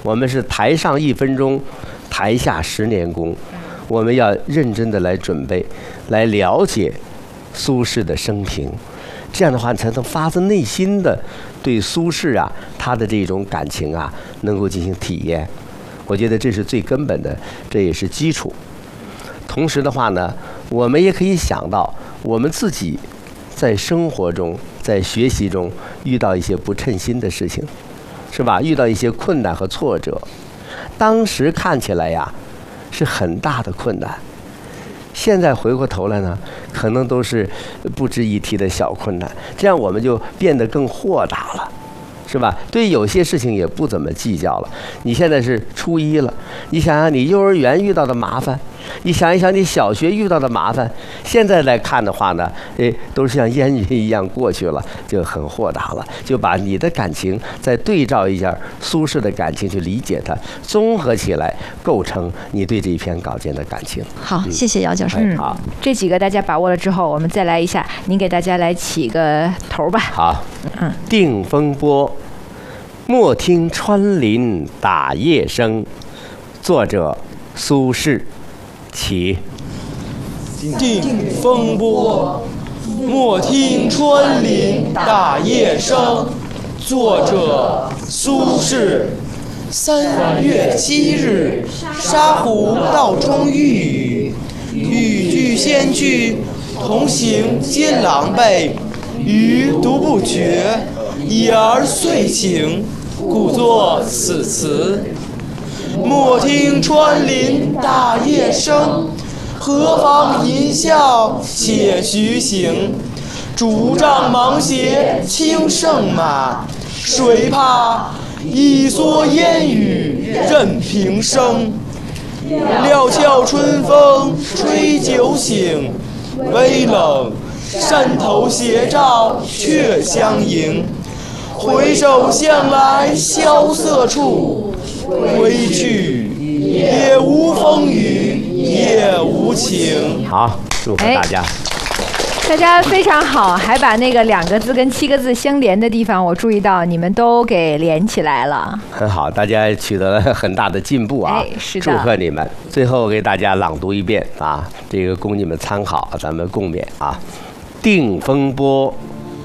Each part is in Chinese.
我们是台上1分钟，台下10年功。我们要认真的来准备，来了解苏轼的生平，这样的话你才能发自内心的对苏轼啊他的这种感情啊能够进行体验。我觉得这是最根本的，这也是基础。同时的话呢，我们也可以想到我们自己在生活中、在学习中遇到一些不称心的事情，是吧？遇到一些困难和挫折，当时看起来呀是很大的困难，现在回过头来呢，可能都是不值一提的小困难，这样我们就变得更豁达了，是吧？对有些事情也不怎么计较了。你现在是初1了，你想想你幼儿园遇到的麻烦，你想一想你小学遇到的麻烦，现在来看的话呢，都是像烟云一样过去了，就很豁达了。就把你的感情再对照一下苏轼的感情，去理解它，综合起来构成你对这一篇稿件的感情。 好，谢谢姚教授。 好， 这几个大家把握了之后，我们再来一下，您给大家来起个头吧。 好，定风波，莫听穿林打叶声。作者苏轼。起。 定风波，莫听穿林打叶声。作者苏轼。3月7日，沙湖道中遇雨，雨具先去，同行皆狼狈。余独不觉，已而遂醒，故作此词。莫听穿林打叶声，何妨吟啸且徐行。竹杖芒鞋轻胜马，谁怕一蓑烟雨任平生。料峭春风吹酒醒，微冷山头斜照却相迎。回首向来萧瑟处，归去也无风雨也无晴。 好，祝贺大家。 大家非常好，还把那个2个字跟7个字相连的地方，我注意到你们都给连起来了。 很好，大家取得了很大的进步啊！ 是的， 祝贺你们。最后给大家朗读一遍啊，这个供你们参考，咱们共勉啊。定风波，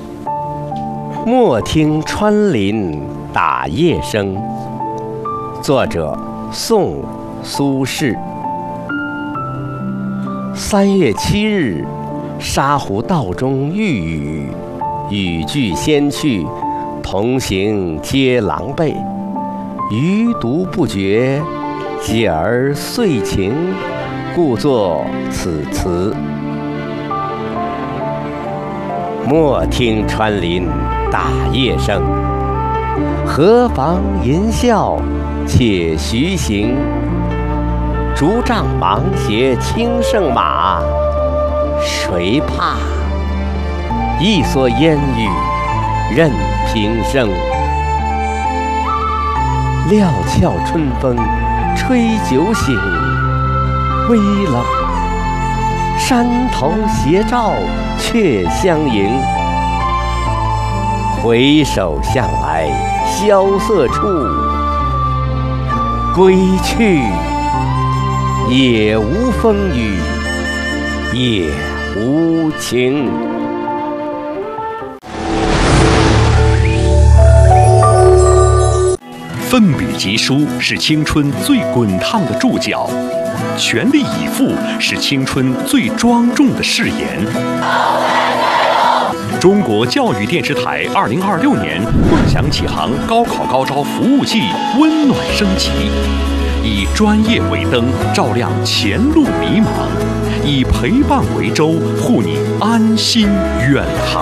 莫听穿林打叶声。作者宋苏轼。3月7日，沙湖道中遇雨，雨具先去，同行皆狼狈。余独不觉，已而遂晴，故作此词。莫听穿林打叶声，何妨吟啸且徐行。竹杖芒鞋轻胜马，谁怕一蓑烟雨任平生。料峭春风吹酒醒，微冷山头斜照却相迎。回首向来萧瑟处，归去也无风雨也无晴。 奋笔疾书是青春最滚烫的注脚，全力以赴是青春最庄重的誓言。中国教育电视台2026年梦想启航高考高招服务季温暖升级，以专业为灯，照亮前路迷茫；以陪伴为舟，护你安心远航。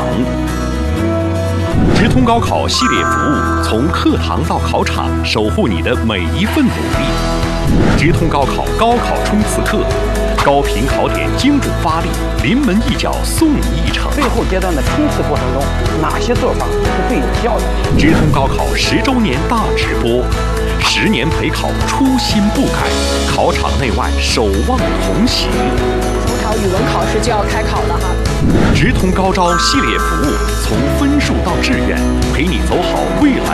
直通高考系列服务，从课堂到考场，守护你的每一份努力。直通高考高考冲刺课，高频考点精准发力，临门一脚送你一程。 最后阶段的冲刺过程中，哪些做法是最有效的？ 直通高考10周年大直播，10年陪考初心不改，考场内外守望同行。 中考语文考试就要开考了哈。 直通高招系列服务，从分数到志愿，陪你走好未来